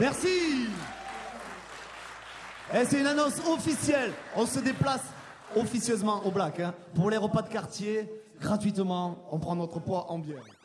Merci. Et c'est une annonce officielle. On se déplace officieusement au Black pour les repas de quartier. Gratuitement, on prend notre poids en bière.